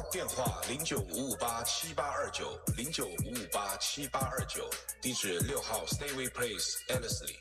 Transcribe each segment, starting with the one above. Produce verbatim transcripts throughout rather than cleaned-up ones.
电话零九五五八七八二九零九五五八七八二九，地址六号 Stayway Place Ellerslie。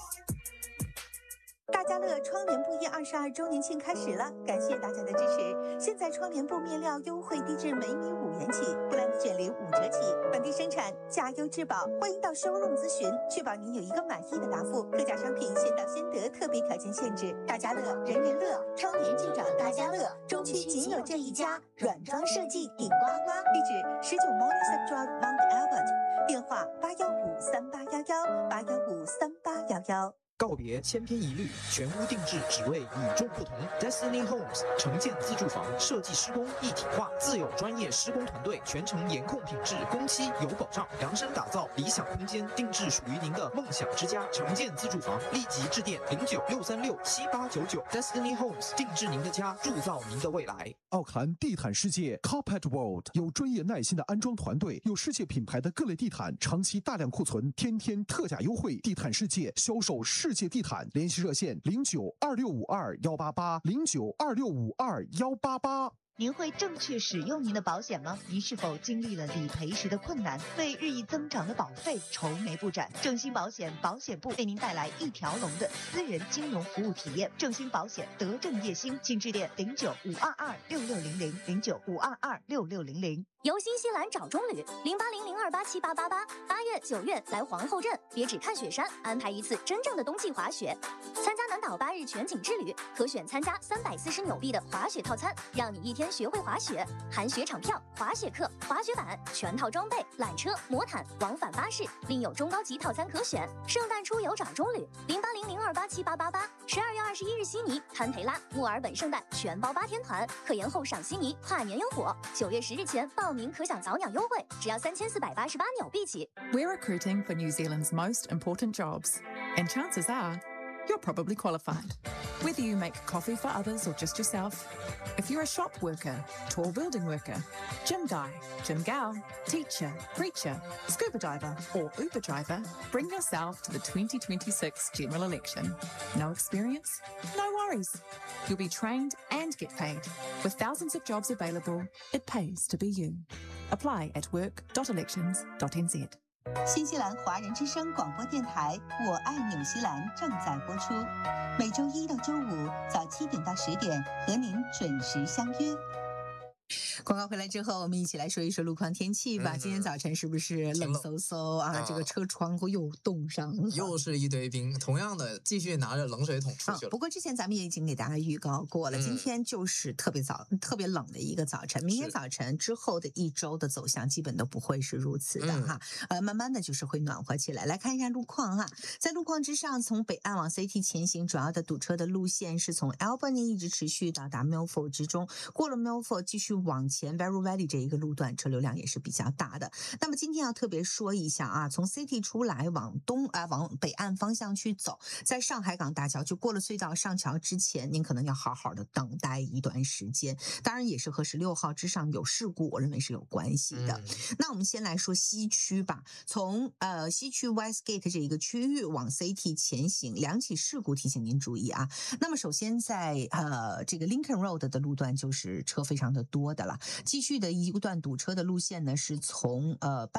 大家乐窗帘布业二十二周年庆开始了，感谢大家的支持。现在窗帘布面料优惠低至每米五元起，布兰的卷帘五折起，本地生产，价优质保。欢迎到showroom咨询，确保您有一个满意的答复。特价商品先到先得，特别条件限制。大家乐，人人乐，窗帘就找大家乐。中区仅有这一家，软装设计顶呱呱。地址十九 Morningside Drive Mount Albert， 电话八幺五三八幺幺八幺五三八幺幺。 告别千篇一律，全屋定制，只为与众不同。Destiny Homes 城建自住房设计施工一体化，自有专业施工团队，全程严控品质，工期有保障，量身打造理想空间，定制属于您的梦想之家。城建自住房，立即致电零九六三六七八九九。Destiny Homes 定制您的家，铸造您的未来。 奥克兰地毯世界 Carpet World 有专业耐心的安装团队，有世界品牌的各类地毯，长期大量库存，天天特价优惠。地毯世界销售世界地毯，联系热线零九二六五二幺八八零九二六五二幺八八。 您会正确使用您的保险吗？您是否经历了理赔时的困难，为日益增长的保费愁眉不展？正兴保险保险部为您带来一条龙的私人金融服务体验。正兴保险德政业兴，请致电零九五二二六六零零零九五二二六六零零。 游新西兰找中旅零八零零二八七八八八。八月九月来皇后镇，别只看雪山，安排一次真正的冬季滑雪。参加南岛八日全景之旅，可选参加三百四十纽币的滑雪套餐，让你一天学会滑雪，含雪场票、滑雪课、滑雪板、全套装备、缆车、魔毯、往返巴士，另有中高级套餐可选。圣诞出游找中旅零八零零二八七八八八。十二月二十一日悉尼、堪培拉、墨尔本圣诞全包八天团，可延后赏悉尼跨年烟火。九月十日前报名可享早鸟优惠，只要三千四百八十八纽币起。 We're recruiting for New Zealand's most important jobs, and chances are you're probably qualified. Whether you make coffee for others or just yourself, if you're a shop worker, tall building worker, gym guy, gym gal, teacher, preacher, scuba diver, or Uber driver, bring yourself to the twenty twenty-six general election. No experience? No worries. You'll be trained and get paid. With thousands of jobs available, it pays to be you. Apply at work dot elections dot n z。 新西兰华人之声广播电台《我爱纽西兰》正在播出，每周一到周五早七点到十点和您准时相约。广告回来之后，我们一起来说一说路况天气吧。嗯、今天早晨是不是冷飕飕啊？啊这个车窗户又冻上了， 又是一堆冰。同样的，继续拿着冷水桶出去了。 啊、不过之前咱们也已经给大家预告过了，嗯、今天就是特别早、特别冷的一个早晨。明天早晨之后的一周的走向，基本都不会是如此的、嗯、哈。呃，慢慢的就是会暖和起来。来看一下路况哈，在路况之上，从北岸往 C T 前行，主要的堵车的路线是从 Albany 一直持续到达 Milford 之中，过了 Milford 继续往前 Barrow Valley 这一个路段车流量也是比较大的。那么今天要特别说一下啊，从 City 出来往东啊、呃、往北岸方向去走，在上海港大桥就过了隧道上桥之前，您可能要好好的等待一段时间。当然也是和十六号之上有事故，我认为是有关系的。嗯、那我们先来说西区吧，从呃西区 Westgate 这一个区域往 C T 前行，两起事故提醒您注意啊。那么首先在呃这个 Lincoln Road 的路段就是车非常的多的了。继续的一段堵车的路线呢，是从呃。